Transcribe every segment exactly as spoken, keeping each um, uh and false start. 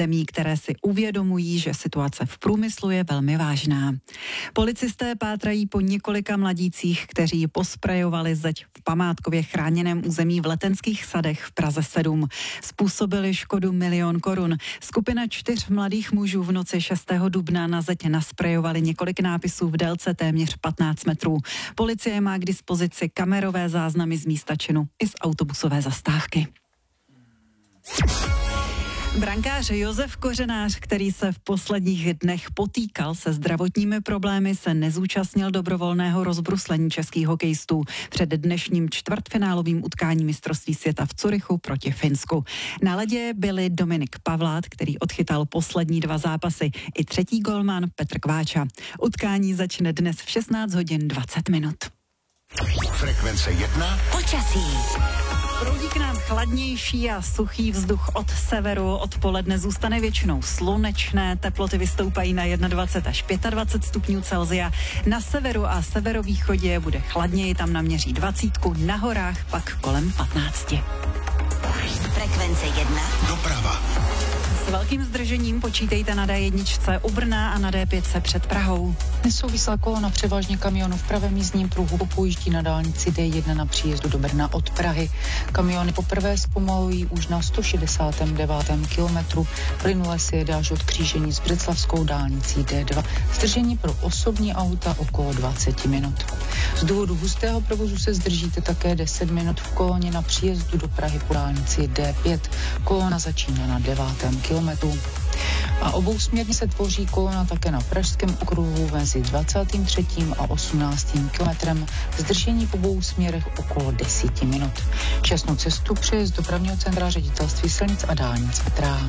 zemí, které si uvědomují, že situace v průmyslu je velmi vážná. Policisté pátrají po několika mladících, kteří posprejovali zeď v památkově chráněném území v Letenských sadech v Praze sedm. Způsobili škodu milion korun. Skupina čtyř mladých mužů v noci šestého dubna na zeď nasprejovali několik nápisů v délce téměř patnáct metrů. Policie má k dispozici kamerové záznamy z místa činu i z autobusové zastávky. Brankář Josef Kořenář, který se v posledních dnech potýkal se zdravotními problémy, se nezúčastnil dobrovolného rozbruslení českých hokejistů před dnešním čtvrtfinálovým utkáním mistrovství světa v Curychu proti Finsku. Na ledě byli Dominik Pavlát, který odchytal poslední dva zápasy, i třetí golman Petr Kváča. Utkání začne dnes v šestnáct hodin dvacet minut. Frekvence jedna. Počasí. Proudí k nám chladnější a suchý vzduch od severu. Odpoledne zůstane většinou slunečné, teploty vystoupají na dvacet jedna až dvacet pět stupňů Celsia. Na severu a severovýchodě bude chladněji, tam naměří dvacítku, na horách pak kolem patnácti. Frekvence jedna. Doprava. S velkým zdržením počítejte na dé jedna u Brna a na dé pět před Prahou. Nesouvislá kolona převážně kamionů v pravém jízdním pruhu pojíždí na dálnici dé jedna na příjezdu do Brna od Prahy. Kamiony poprvé zpomalují už na sto šedesátém devátém kilometru. Plynule si jede až od křížení s břeclavskou dálnicí dé dva. Zdržení pro osobní auta okolo dvacet minut. Z důvodu hustého provozu se zdržíte také deset minut v koloně na příjezdu do Prahy po dálnici dé pět. Kolona začíná na devátém kilometru. A obousměrně se tvoří kolona také na pražském okruhu mezi dvacátým třetím a osmnáctým kilometrem. Zdržení v obou směrech okolo deset minut. Časnou cestu přeje z dopravního centra Ředitelství silnic a dálnic Petra.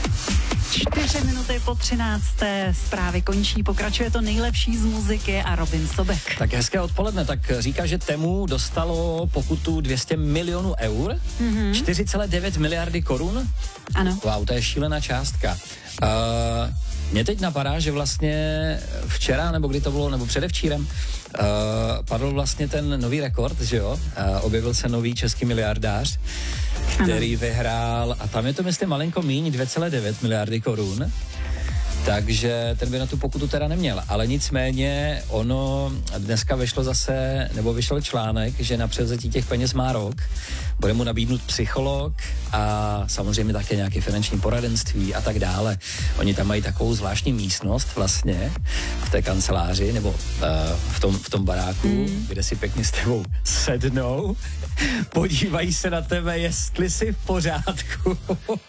Čtyři minuty po třinácté zprávy končí, pokračuje to nejlepší z muziky a Robin Sobek. Tak hezké odpoledne, tak říká, že Temu dostalo pokutu dvě stě milionů eur, mm-hmm. čtyři celé devět miliardy korun. Ano. Wow, to je šílená částka. Uh, Mě teď napadá, že vlastně včera, nebo kdy to bylo, nebo předevčírem, uh, padl vlastně ten nový rekord, že jo? Uh, objevil se nový český miliardář, který ano. vyhrál, a tam je to, myslím, malinko míň, dvě celé devět miliardy korun. Takže ten by na tu pokutu teda neměl. Ale nicméně ono dneska vyšlo zase, nebo vyšel článek, že na převzetí těch peněz má rok. Bude mu nabídnut psycholog a samozřejmě také nějaké finanční poradenství a tak dále. Oni tam mají takovou zvláštní místnost vlastně v té kanceláři nebo uh, v, tom, v tom baráku, mm. kde si pěkně s tebou sednou, podívají se na tebe, jestli jsi v pořádku.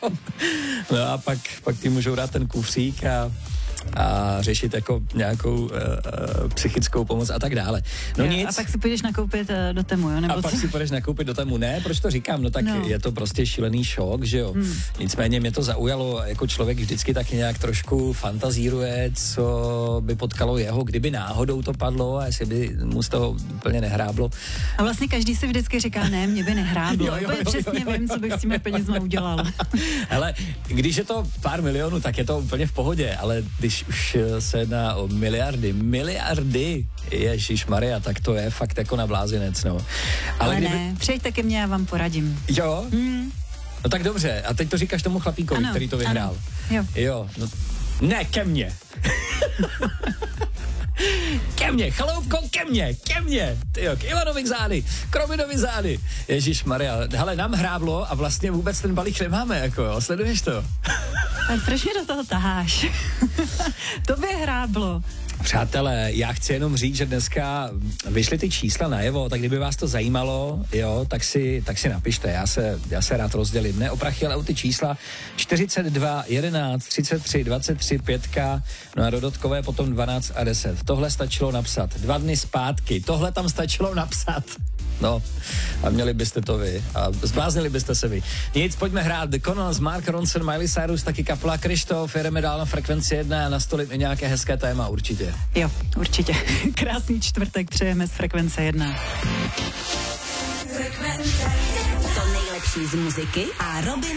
No a pak, pak ty můžou dát ten kufřík a a řešit jako nějakou uh, uh, psychickou pomoc a tak dále. No jo, nic. A pak si půjdeš nakoupit uh, do Temu, jo? Nebo a pak co? si půjdeš nakoupit do Temu. Ne, proč to říkám? No tak no. je to prostě šílený šok, že jo. Hmm. Nicméně mě to zaujalo, jako člověk vždycky tak nějak trošku fantazíruje, co by potkalo jeho, kdyby náhodou to padlo a jestli by mu z toho úplně nehráblo. A vlastně každý si vždycky říká, ne, mě by nehráblo. jo, jo, jo, přesně jo, jo. vím, co bych s těmi penězma udělal. Hele, když je to pár milionů, tak je to úplně v pohodě, ale když už se jedná o miliardy, miliardy, ježišmarja, tak to je fakt jako na blázinec, no. Ale, Ale kdyby... ne, přijďte ke mně, já vám poradím. Jo? Hmm. No tak dobře, a teď to říkáš tomu chlapíkovi, ano, který to vyhrál. Ano. Jo. Jo, no. Ne, ke mně. Ke mně, chaloupko, ke mně, ke mně. Tyjo, k Ivanovi k zády, k Robinovi zády. Ježišmarja, hele, nám hráblo a vlastně vůbec ten balík nemáme, jako jo, sleduješ to? Tak proč mě do toho taháš? Tobě hráblo. Přátelé, já chci jenom říct, že dneska vyšly ty čísla najevo, tak kdyby vás to zajímalo, jo, tak si, tak si napište, já se, já se rád rozdělím. Ne o prachy, ale o ty čísla čtyřicet dva, jedenáct, třicet tři, dvacet tři, pětka, no a dodatkové potom dvanáct a deset. Tohle stačilo napsat. Dva dny zpátky, tohle tam stačilo napsat. No, a měli byste to vy. A zbláznili byste se vy. Nic, pojďme hrát. The Connells, Mark Ronson, Miley Cyrus, taky kapela Krištof. Jedeme dál na Frekvenci jedna a nastolit i nějaké hezké téma, určitě. Jo, určitě. Krásný čtvrtek přejeme z Frekvence jedna. Frekvence. To nejlepší z muziky a Robin